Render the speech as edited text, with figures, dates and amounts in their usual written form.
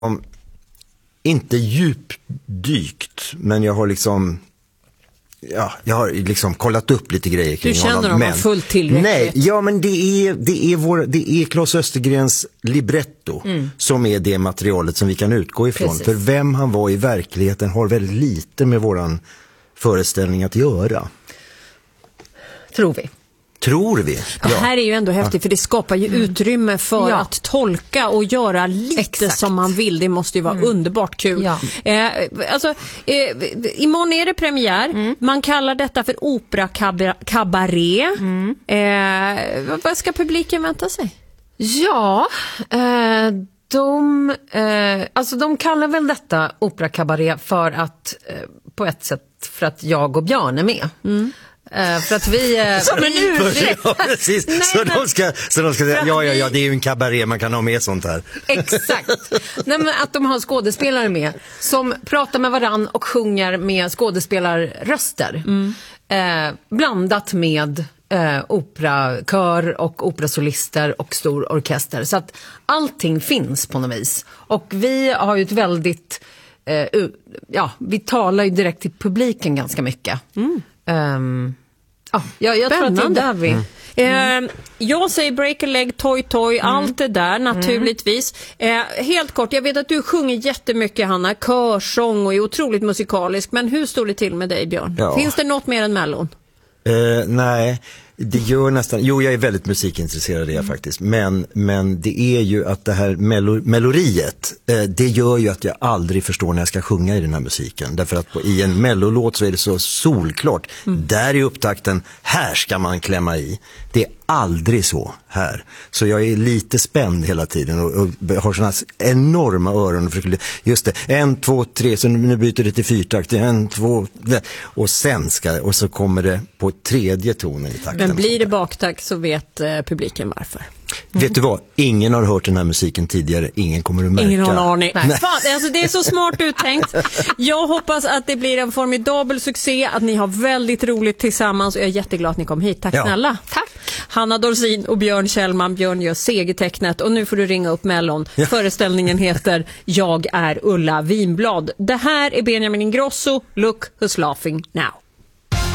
inte djupdykt, men jag har liksom kollat upp lite grejer kring honom. Du känner honom fullt tillräckligt? Nej, ja, men det är Claes Östergrens libretto som är det materialet som vi kan utgå ifrån. Precis. För vem han var i verkligheten har väldigt lite med våran föreställning att göra. Tror vi. Tror vi. Det här är ju ändå häftigt, för det skapar ju utrymme för att tolka och göra lite som man vill. Det måste ju vara underbart kul. Ja. Imorgon är det premiär. Man kallar detta för opera cabaret. Vad ska publiken vänta sig? Ja, de kallar väl detta opera cabaret för att på ett sätt för att jag och Björn är med. För att vi som en ursäkt. Ja, precis. Så de ska säga, ja, det är ju en kabaré, man kan ha med sånt här. Exakt. Nej, men att de har skådespelare med som pratar med varann och sjunger med skådespelarröster. Blandat med operakör och operasolister och stor orkester. Så att allting finns på något vis. Och vi har ju ett väldigt vi talar ju direkt till publiken ganska mycket. Jag tror att det är där vi... Jag säger break a leg, toy, allt det där naturligtvis. Helt kort, jag vet att du sjunger jättemycket, Hanna, körsång och är otroligt musikalisk, men hur står det till med dig, Björn? Ja. Finns det något mer än Mellon? Nej, det gör nästan... Jo, jag är väldigt musikintresserad faktiskt. Men det är ju att det här melloriet, det gör ju att jag aldrig förstår när jag ska sjunga i den här musiken. Därför att i en mellolåt så är det så solklart. Där är upptakten, här ska man klämma i. Det är aldrig så här. Så jag är lite spänd hela tiden och har såna enorma öron. Och just det, 1, 2, 3, så nu byter det till fyrtakt. 1, 2, och sen och så kommer det på tredje tonen i takten. Men blir det baktakt så vet publiken varför. Vet du vad? Ingen har hört den här musiken tidigare. Ingen kommer att märka. Ingen har en aning. Fan, alltså det är så smart uttänkt. Jag hoppas att det blir en formidabel succé, att ni har väldigt roligt tillsammans, och jag är jätteglad att ni kom hit. Tack snälla. Tack. Hanna Dorsin och Björn Kjellman. Björn gör segertecknet och nu får du ringa upp Mellon. Föreställningen heter Jag är Ulla Vinblad. Det här är Benjamin Ingrosso. Look who's laughing now.